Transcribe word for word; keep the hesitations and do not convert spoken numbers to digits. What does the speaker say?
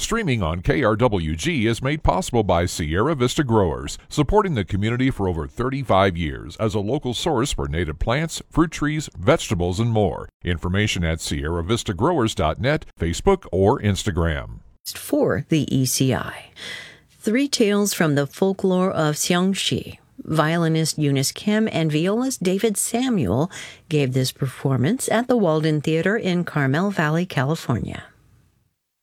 Streaming on K R W G is made possible by Sierra Vista Growers, supporting the community for over thirty-five years as a local source for native plants, fruit trees, vegetables, and more. Information at sierra vista growers dot net, Facebook, or Instagram. For the E C I. Three tales from the folklore of Xiangxi. Violinist Eunice Kim and violist David Samuel gave this performance at the Walden Theater in Carmel Valley, California.